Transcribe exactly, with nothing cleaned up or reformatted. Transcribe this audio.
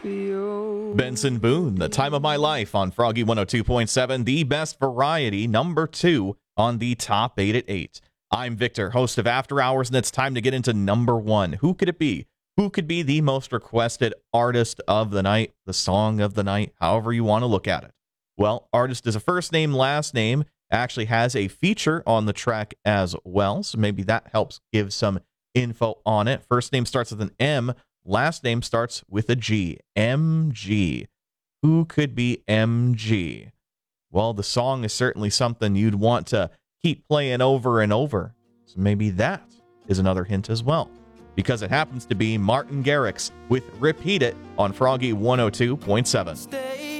Benson Boone, The Time of My Life on Froggy one oh two point seven, the best variety, number two on the top eight at eight. I'm Victor, host of After Hours, and it's time to get into number one. Who could it be? Who could be the most requested artist of the night, the song of the night, however you want to look at it? Well, artist is a first name, last name, actually has a feature on the track as well, so maybe that helps give some info on it. First name starts with an M, last name starts with a G. M G. Who could be M G? Well, the song is certainly something you'd want to keep playing over and over, so maybe that is another hint as well, because it happens to be Martin Garrix with Repeat It on Froggy one oh two point seven.